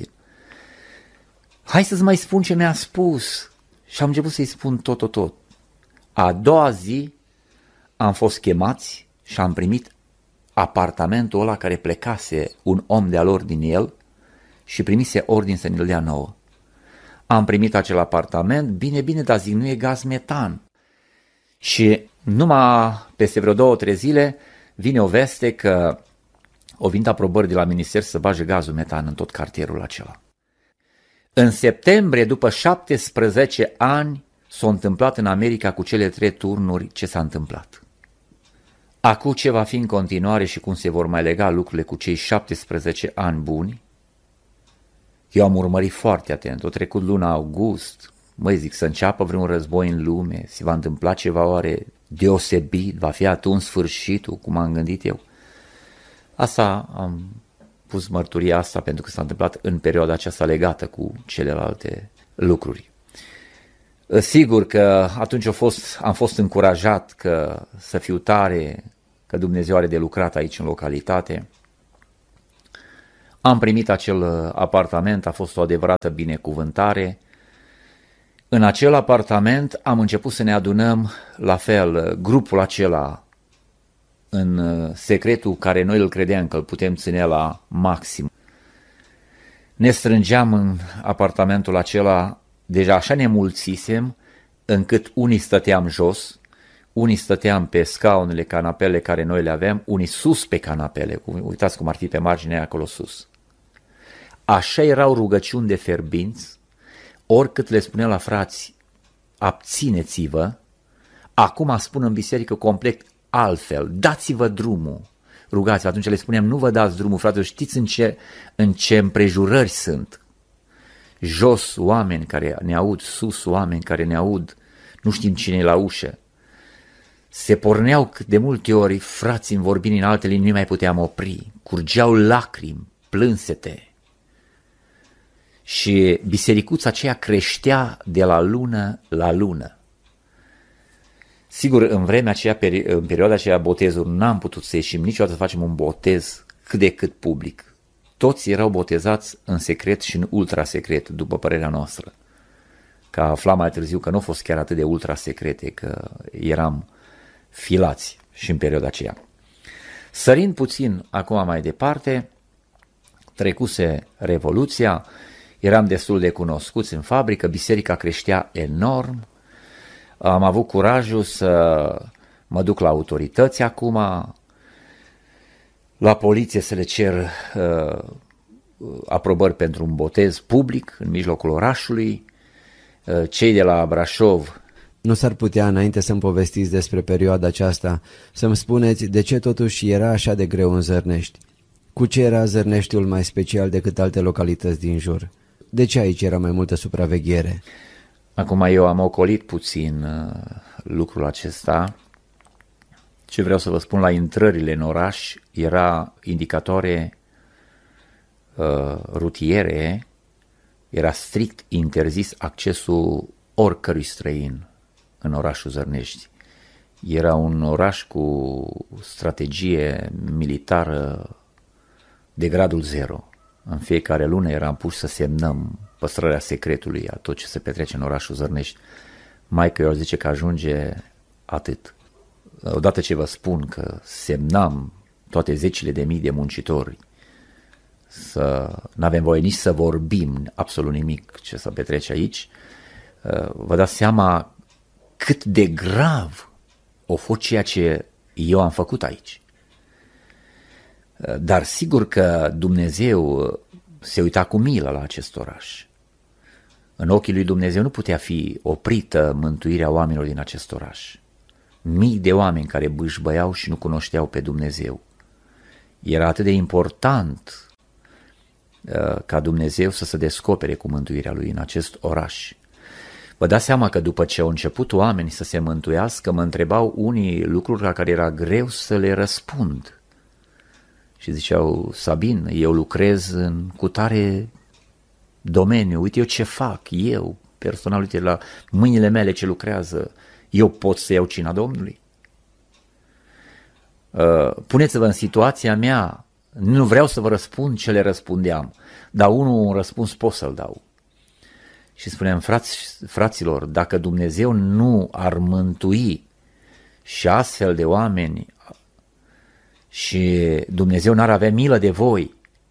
A: hai să-ți mai spun ce mi-a spus. Și am început să-i spun tot. A doua zi am fost chemați și am primit apartamentul ăla care plecase un om de-a lor din el și primise ordin să ne-l dea nouă. Am primit acel apartament, bine, dar zic, nu e gaz metan. Și numai peste vreo 2-3 zile vine o veste că au venit aprobări de la minister să bage gazul metan în tot cartierul acela. În septembrie, după 17 ani, s-a întâmplat în America cu cele 3 turnuri ce s-a întâmplat. Acum ce va fi în continuare și cum se vor mai lega lucrurile cu cei 17 ani buni? Eu am urmărit foarte atent, a trecut luna august, zic, să înceapă vreun război în lume, se va întâmpla ceva oare deosebit, va fi atunci sfârșitul, cum am gândit eu. Asta am pus mărturia asta pentru că s-a întâmplat în perioada aceasta legată cu celelalte lucruri. Sigur că atunci am fost încurajat să fiu tare, că Dumnezeu are de lucrat aici în localitate. Am primit acel apartament, a fost o adevărată binecuvântare. În acel apartament am început să ne adunăm, la fel, grupul acela, în secretul care noi îl credeam că îl putem ține la maxim. Ne strângeam în apartamentul acela, deja așa ne mulțisem, încât unii stăteam jos, unii stăteam pe scaunele, canapele care noi le aveam, unii sus pe canapele, uitați cum ar fi pe marginea acolo sus. Așa erau rugăciuni de fierbinți, oricât le spunea la frați, abțineți-vă, acum spun în biserică complet altfel, dați-vă drumul, rugați-vă, atunci le spuneam, nu vă dați drumul, frate, știți în ce împrejurări sunt, jos oameni care ne aud, sus oameni care ne aud, nu știm cine e la ușă. Se porneau de multe ori frații în vorbind în alte limbi, nu mai puteam opri, curgeau lacrimi, plânsete. Și bisericuța aceea creștea de la lună la lună. Sigur, în vremea aceea, în perioada aceea botezului, n-am putut să ieșim niciodată să facem un botez cât de cât public. Toți erau botezați în secret și în ultra-secret, după părerea noastră. Că aflam mai târziu că nu a fost chiar atât de ultra-secrete, că eram filați și în perioada aceea. Sărind puțin acum mai departe, trecuse Revoluția, eram destul de cunoscuți în fabrică, biserica creștea enorm, am avut curajul să mă duc la autorități acum, la poliție să le cer aprobări pentru un botez public în mijlocul orașului, cei de la Brașov.
B: Nu s-ar putea, înainte să-mi povestiți despre perioada aceasta, să-mi spuneți de ce totuși era așa de greu în Zărnești? Cu ce era Zărneștiul mai special decât alte localități din jur? De ce aici era mai multă supraveghere?
A: Acum eu am ocolit puțin lucrul acesta. Ce vreau să vă spun, la intrările în oraș era indicatoare rutiere, era strict interzis accesul oricărui străin în orașul Zărnești. Era un oraș cu strategie militară de gradul 0. În fiecare lună eram puși să semnăm păstrarea secretului a tot ce se petrece în orașul Zărnești. Maică eu zice că ajunge atât. Odată ce vă spun că semnam toate zecile de mii de muncitori, să n-avem voie nici să vorbim absolut nimic ce se petrece aici, vă dați seama cât de grav a fost ceea ce eu am făcut aici. Dar sigur că Dumnezeu se uita cu milă la acest oraș. În ochii lui Dumnezeu nu putea fi oprită mântuirea oamenilor din acest oraș. Mii de oameni care bâșbăiau și nu cunoșteau pe Dumnezeu. Era atât de important ca Dumnezeu să se descopere cu mântuirea lui în acest oraș. Vă dați seama că după ce au început oamenii să se mântuiască, mă întrebau unii lucruri la care era greu să le răspund. Și ziceau, Sabin, eu lucrez în cutare domeniu, uite eu ce fac, eu, personal, uite la mâinile mele ce lucrează, eu pot să iau cina Domnului? Puneți-vă în situația mea, nu vreau să vă răspund ce le răspundeam, dar un răspuns pot să-l dau. Și spuneam, fraților, dacă Dumnezeu nu ar mântui și astfel de oameni și Dumnezeu n-ar avea milă de voi,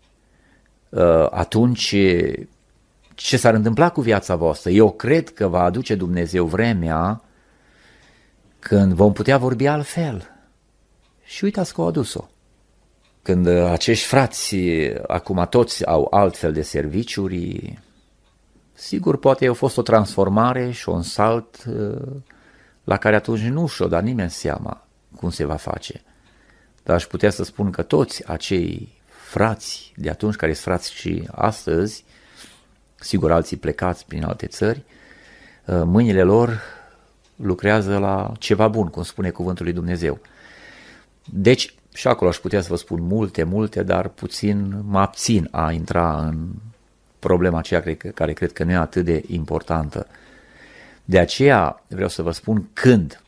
A: atunci ce s-ar întâmpla cu viața voastră? Eu cred că va aduce Dumnezeu vremea când vom putea vorbi altfel. Și uitați că au adus-o. Când acești frați acum toți au altfel de serviciuri, sigur poate a fost o transformare și un salt la care atunci nu și-o da nimeni seama cum se va face. Dar aș putea să spun că toți acei frați de atunci, care sunt frați și astăzi, sigur alții plecați prin alte țări, mâinile lor lucrează la ceva bun, cum spune cuvântul lui Dumnezeu. Deci, și acolo aș putea să vă spun multe, dar puțin mă abțin a intra în problema aceea care cred că nu e atât de importantă. De aceea vreau să vă spun, când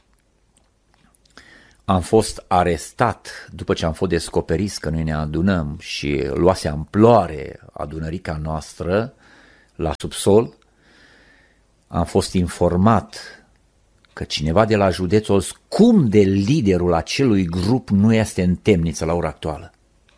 A: am fost arestat, după ce am fost descoperiți că noi ne adunăm și luase amploare adunărica noastră la subsol, am fost informat că cineva de la județul cum de liderul acelui grup nu este în temniță la ora actuală.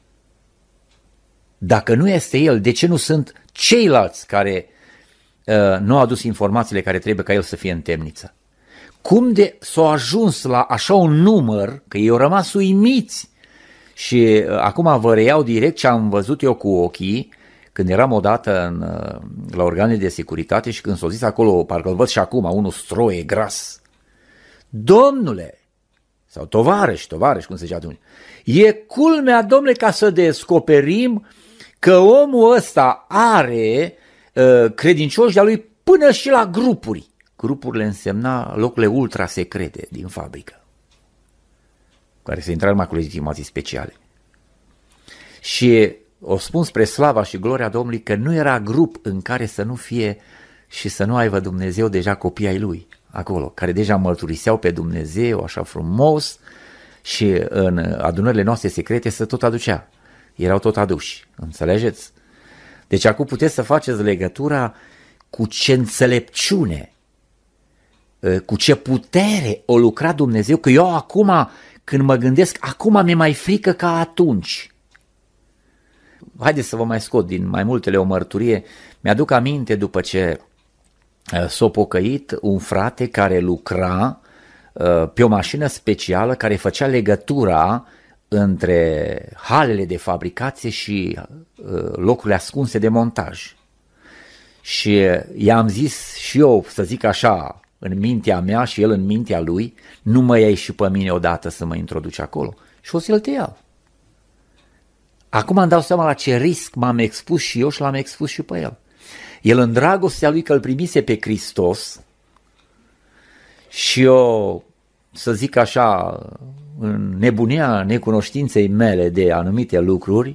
A: Dacă nu este el, de ce nu sunt ceilalți care nu au adus informațiile care trebuie ca el să fie în temniță? Cum de s-au ajuns la așa un număr, că ei au rămas uimiți? Și acum vă reiau direct ce am văzut eu cu ochii când eram odată la organele de securitate și când s-au zis acolo, parcă îl văd și acum, unul stroie, gras. Domnule, sau tovarăș, cum se zicea atunci, e culmea, domnule, ca să descoperim că omul ăsta are credincioși de-a lui până și la grupuri. Grupurile însemna locurile ultra secrete din fabrică, care se intra numai cu legitimații speciale. Și o spun spre slava și gloria Domnului că nu era grup în care să nu fie și să nu aibă Dumnezeu deja copii ai lui acolo, care deja mărturiseau pe Dumnezeu așa frumos și în adunările noastre secrete se tot aducea. Erau tot aduși, înțelegeți? Deci acum puteți să faceți legătura cu ce înțelepciune, cu ce putere o lucra Dumnezeu, că eu acum, când mă gândesc, acum mi-e mai frică ca atunci. Haideți să vă mai scot din mai multele o mărturie. Mi-aduc aminte după ce s-a pocăit un frate care lucra pe o mașină specială care făcea legătura între halele de fabricație și locurile ascunse de montaj. Și i-am zis și eu, să zic așa, în mintea mea și el în mintea lui, nu mă iei și pe mine odată să mă introduci acolo. Și o să-l te iau. Acum îmi dau seama la ce risc m-am expus și eu și l-am expus și pe el. El în dragostea lui că îl primise pe Hristos și eu, să zic așa, în nebunia necunoștinței mele de anumite lucruri,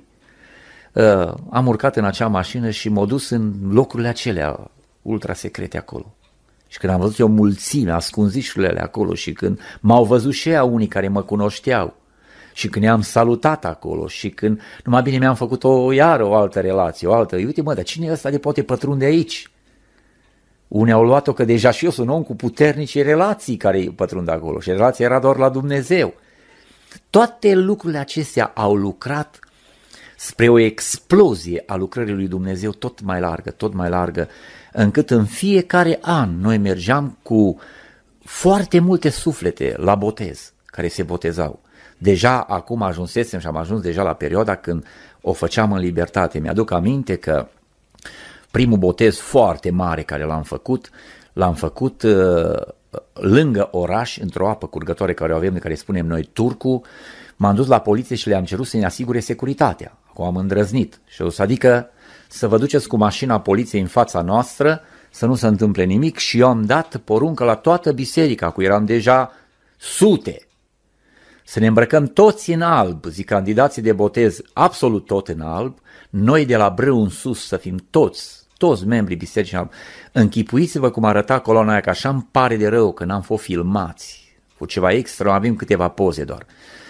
A: am urcat în acea mașină și m-am dus în locurile acelea ultra secrete acolo. Și când am văzut eu mulțime, ascunzișurile acolo și când m-au văzut și ea unii care mă cunoșteau și când i-am salutat acolo și când numai bine mi-am făcut o altă relație, o altă, uite mă, dar cine e ăsta de poate pătrunde aici? Unii au luat-o că deja și eu sunt om cu puternice relații care pătrund acolo și relația era doar la Dumnezeu. Toate lucrurile acestea au lucrat spre o explozie a lucrării lui Dumnezeu tot mai largă, încât în fiecare an noi mergeam cu foarte multe suflete la botez, care se botezau. Deja acum ajunsesem și am ajuns deja la perioada când o făceam în libertate. Mi-aduc aminte că primul botez foarte mare care l-am făcut lângă oraș, într-o apă curgătoare care o avem, de care spunem noi Turcu. M-am dus la poliție și le-am cerut să ne asigure securitatea. Acum am îndrăznit și o să adică să vă duceți cu mașina poliției în fața noastră, să nu se întâmple nimic, și eu am dat poruncă la toată biserica, cu eram deja sute, să ne îmbrăcăm toți în alb, zic candidații de botez, absolut tot în alb, noi de la brâu în sus să fim toți membrii bisericii în alb. Închipuiți-vă cum arăta coloana aia, că așa îmi pare de rău că n-am fost filmați cu ceva extra, avem câteva poze doar.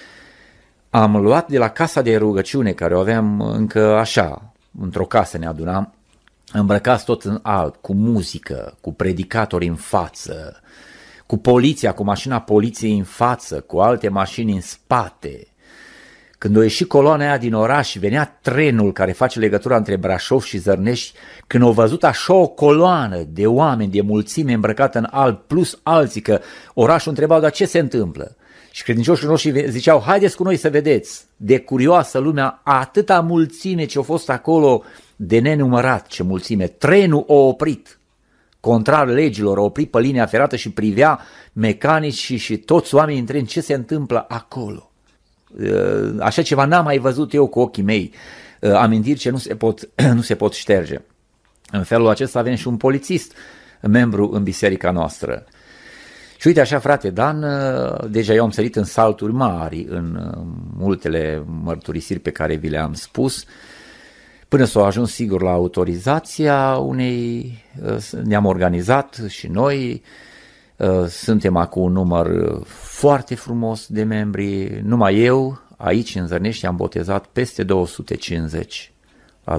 A: Am luat de la casa de rugăciune, care o aveam încă așa, într-o casă ne adunam, îmbrăcați tot în alb, cu muzică, cu predicatori în față, cu poliția, cu mașina poliției în față, cu alte mașini în spate. Când o ieși coloana aia din oraș, venea trenul care face legătura între Brașov și Zărnești, când au văzut așa o coloană de oameni, de mulțime îmbrăcată în alb, plus alții, că orașul întrebau, dar ce se întâmplă? Și credincioșii noștri ziceau, haideți cu noi să vedeți. De curioasă lumea, atâta mulțime ce a fost acolo, de nenumărat ce mulțime. Trenul a oprit, contrar legilor, a oprit pe linia ferată și privea mecanici și toți oamenii în tren ce se întâmplă acolo. Așa ceva n-am mai văzut eu cu ochii mei, amintiri ce nu se pot șterge. În felul acesta avem și un polițist, membru în biserica noastră. Și uite așa, frate Dan, deja eu am sărit în salturi mari în multele mărturisiri pe care vi le-am spus, până s-au ajuns sigur la autorizația unei, ne-am organizat și noi, suntem acum un număr foarte frumos de membri, numai eu aici în Zărnești am botezat peste 250, la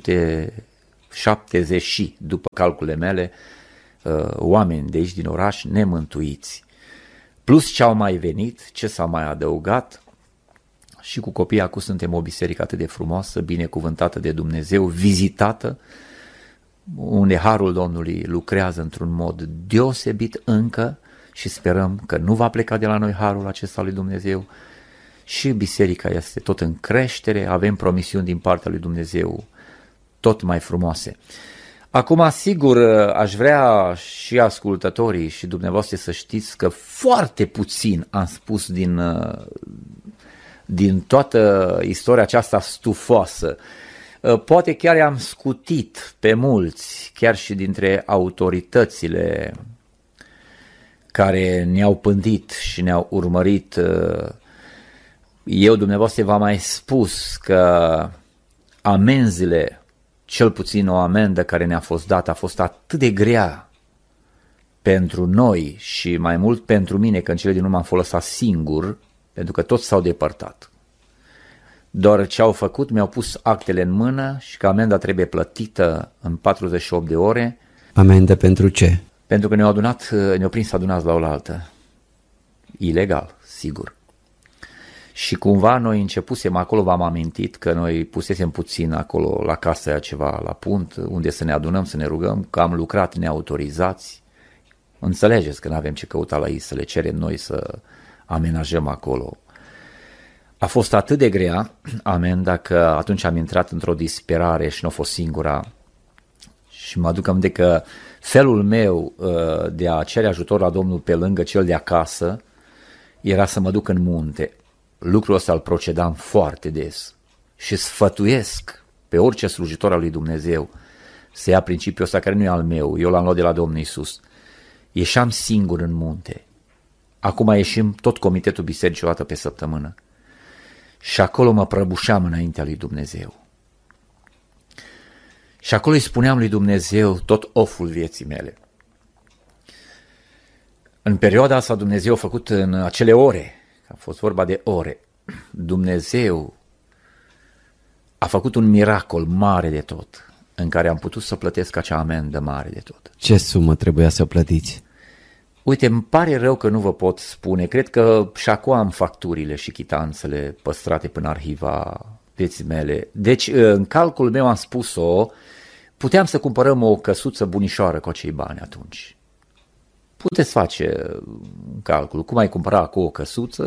A: 270 după calculele mele, oameni de aici din oraș nemântuiți, plus ce au mai venit, ce s-a mai adăugat. Și cu copiii acum suntem o biserică atât de frumoasă, binecuvântată de Dumnezeu, vizitată, unde Harul Domnului lucrează într-un mod deosebit încă și sperăm că nu va pleca de la noi Harul acesta lui Dumnezeu. Și biserica este tot în creștere, avem promisiuni din partea lui Dumnezeu tot mai frumoase. Acum, sigur, aș vrea și ascultătorii și dumneavoastră să știți că foarte puțin am spus din toată istoria aceasta stufoasă. Poate chiar i-am scutit pe mulți, chiar și dintre autoritățile care ne-au pândit și ne-au urmărit. Eu, dumneavoastră, v-am mai spus că amenzile, cel puțin o amendă care ne-a fost dată, a fost atât de grea pentru noi și mai mult pentru mine, că în cele din urmă am fost lăsat singur, pentru că toți s-au depărtat. Doar ce au făcut, mi-au pus actele în mână și că amenda trebuie plătită în 48 de ore.
B: Amendă pentru ce?
A: Pentru că ne-au prins adunați la oaltă. Ilegal, sigur. Și cumva noi începusem acolo, v-am amintit că noi pusesem puțin acolo la casă ceva la punct, unde să ne adunăm, să ne rugăm, că am lucrat neautorizați. Înțelegeți că nu avem ce căuta la ei, să le cerem noi să amenajăm acolo. A fost atât de grea amenda că atunci am intrat într-o disperare și nu a fost singura. Și mă aduc aminte că felul meu de a cere ajutor la Domnul pe lângă cel de acasă era să mă duc în munte. Lucrul ăsta îl procedam foarte des și sfătuiesc pe orice slujitor al lui Dumnezeu să ia principiul ăsta care nu e al meu, eu l-am luat de la Domnul Iisus. Ieșeam singur în munte. Acum ieșim tot comitetul bisericii o dată pe săptămână. Și acolo mă prăbușeam înaintea lui Dumnezeu. Și acolo îi spuneam lui Dumnezeu tot oful vieții mele. În perioada asta Dumnezeu a făcut în acele ore, a fost vorba de ore, Dumnezeu a făcut un miracol mare de tot, în care am putut să plătesc acea amendă mare de tot.
B: Ce sumă trebuia să plătiți?
A: Uite, îmi pare rău că nu vă pot spune, cred că și acum am facturile și chitanțele păstrate până arhiva vieții mele. Deci, în calculul meu am spus-o, puteam să cumpărăm o căsuță bunișoară cu acei bani atunci. Puteți face un calcul, cum ai cumpăra acum o căsuță,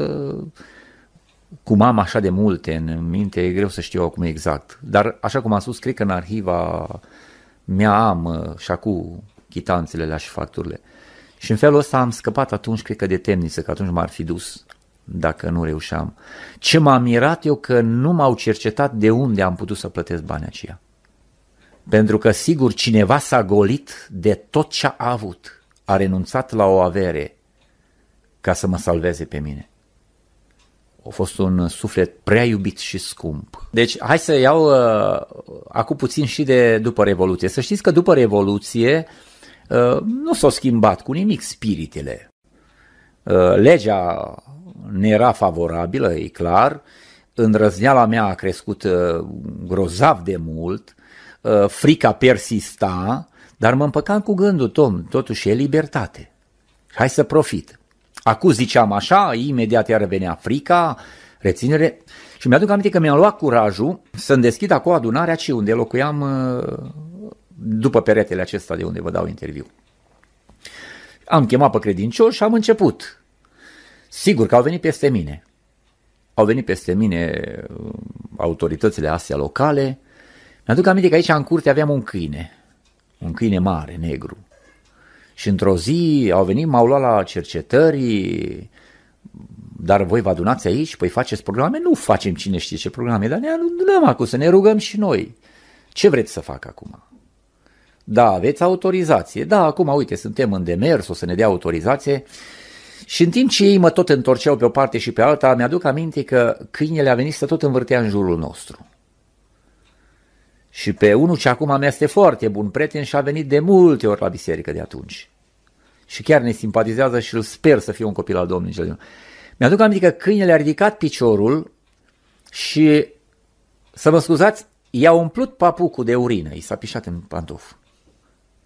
A: cum am așa de multe în minte, e greu să știu acum exact. Dar, așa cum am spus, cred că în arhiva mea am și acum chitanțele și facturile. Și în felul ăsta am scăpat atunci, cred că de temniță, că atunci m-ar fi dus dacă nu reușeam. Ce m-a mirat eu că nu m-au cercetat de unde am putut să plătesc banii aceia. Pentru că sigur cineva s-a golit de tot ce a avut, a renunțat la o avere ca să mă salveze pe mine. A fost un suflet prea iubit și scump. Deci hai să iau acum puțin și de după Revoluție. Să știți că după Revoluție nu s-au schimbat cu nimic spiritele. Legea ne era favorabilă, e clar, îndrăzneala mea a crescut grozav de mult, frica persista, dar mă împăcam cu gândul, totuși e libertate. Hai să profit. Acum ziceam așa, imediat iar venea frica, reținere, și mi-aduc aminte că mi-am luat curajul să-mi deschid acolo adunarea unde locuiam după peretele acesta de unde vă dau interviu. Am chemat pe credincioși și am început. Sigur că au venit peste mine. Au venit peste mine autoritățile astea locale. Mi-aduc aminte că aici în curte aveam un câine mare, negru. Și într-o zi au venit, m-au luat la cercetări, dar voi vă adunați aici, păi faceți programe? Nu facem cine știe ce programe, dar ne adunăm acum să ne rugăm și noi. Ce vreți să fac acum? Da, aveți autorizație. Da, acum, uite, suntem în demers, o să ne dea autorizație. Și în timp ce ei mă tot întorceau pe o parte și pe alta, mi-aduc aminte că câinele a venit să tot învârtea în jurul nostru. Și pe unul ce acum mi este foarte bun prieten și a venit de multe ori la biserică de atunci. Și chiar ne simpatizează și îl sper să fie un copil al Domnului. Mi-aduc aminte că câinele a ridicat piciorul și, să mă scuzați, i-a umplut papucul de urină, i s-a pișat în pantof.